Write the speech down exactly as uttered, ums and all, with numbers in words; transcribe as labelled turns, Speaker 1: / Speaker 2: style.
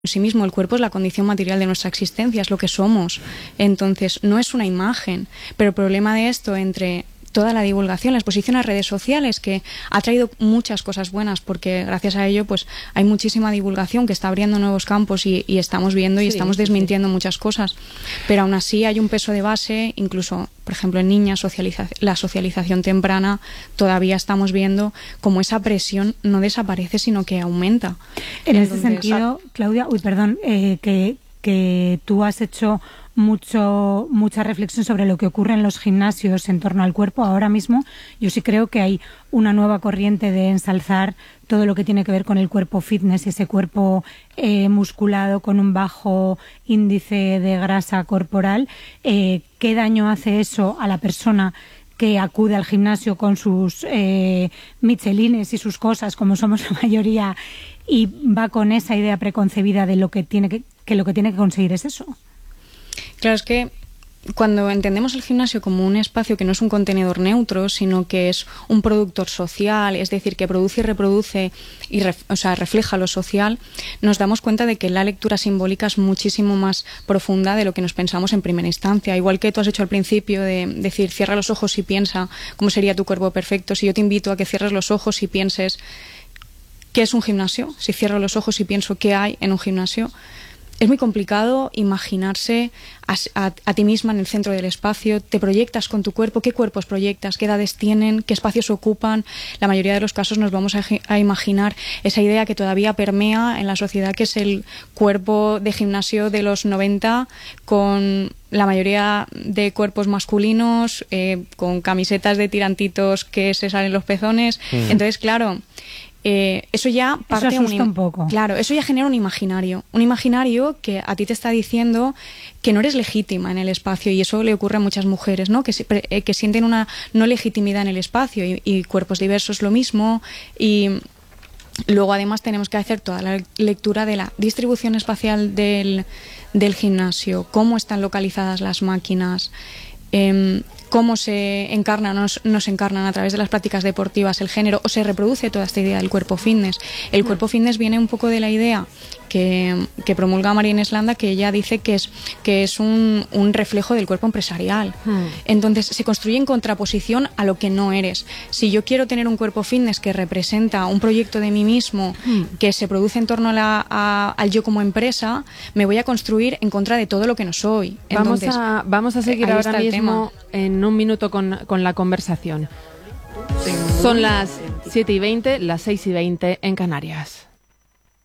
Speaker 1: sí mismo, el cuerpo es la condición material de nuestra existencia, es lo que somos. Entonces, no es una imagen. Pero el problema de esto, entre toda la divulgación, la exposición a redes sociales, que ha traído muchas cosas buenas, porque gracias a ello pues hay muchísima divulgación que está abriendo nuevos campos y, y estamos viendo y sí, estamos desmintiendo sí. muchas cosas. Pero aún así hay un peso de base, incluso, por ejemplo, en niñas, socializa la socialización temprana, todavía estamos viendo cómo esa presión no desaparece, sino que aumenta.
Speaker 2: En Entonces, ese sentido, Claudia, uy, perdón, eh, que, que tú has hecho mucho mucha reflexión sobre lo que ocurre en los gimnasios en torno al cuerpo. Ahora mismo yo sí creo que hay una nueva corriente de ensalzar todo lo que tiene que ver con el cuerpo fitness, ese cuerpo eh, musculado con un bajo índice de grasa corporal. Eh, ¿Qué daño hace eso a la persona que acude al gimnasio con sus eh, michelines y sus cosas, como somos la mayoría, y va con esa idea preconcebida de lo que tiene que, que lo que tiene que conseguir es eso?
Speaker 1: Claro, es que cuando entendemos el gimnasio como un espacio que no es un contenedor neutro, sino que es un productor social, es decir, que produce y reproduce y ref, o sea, refleja lo social, nos damos cuenta de que la lectura simbólica es muchísimo más profunda de lo que nos pensamos en primera instancia. Igual que tú has hecho al principio de decir, cierra los ojos y piensa cómo sería tu cuerpo perfecto. Si yo te invito a que cierres los ojos y pienses qué es un gimnasio, si cierro los ojos y pienso qué hay en un gimnasio, es muy complicado imaginarse a, a, a ti misma en el centro del espacio. Te proyectas con tu cuerpo, qué cuerpos proyectas, qué edades tienen, qué espacios ocupan. La mayoría de los casos nos vamos a, a imaginar esa idea que todavía permea en la sociedad, que es el cuerpo de gimnasio de los noventa, con la mayoría de cuerpos masculinos, eh, con camisetas de tirantitos que se salen los pezones. Mm. Entonces, claro, Eh, eso ya parte
Speaker 2: eso asusta
Speaker 1: un,
Speaker 2: un poco.
Speaker 1: Claro, eso ya genera un imaginario, un imaginario que a ti te está diciendo que no eres legítima en el espacio, y eso le ocurre a muchas mujeres, ¿no? Que, eh, que sienten una no legitimidad en el espacio, y, y cuerpos diversos lo mismo. Y luego además tenemos que hacer toda la lectura de la distribución espacial del, del gimnasio, cómo están localizadas las máquinas, eh, cómo se encarnan o no se encarnan a través de las prácticas deportivas el género, o se reproduce toda esta idea del cuerpo fitness. El cuerpo fitness viene un poco de la idea que, que promulga María Inés Landa, que ella dice que es, que es un, un reflejo del cuerpo empresarial. Hmm. Entonces se construye en contraposición a lo que no eres. Si yo quiero tener un cuerpo fitness que representa un proyecto de mí mismo, hmm. que se produce en torno a la, a, al yo como empresa, me voy a construir en contra de todo lo que no soy. Entonces,
Speaker 3: vamos, a, vamos a seguir ahora mismo en un minuto con, con la conversación. Son las siete y veinte, las seis y veinte en Canarias.